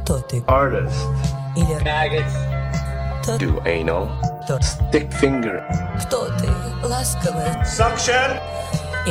Totic. Artist. Maggots. Do anal. Stick finger. Кто ты? Ласковая. Suction.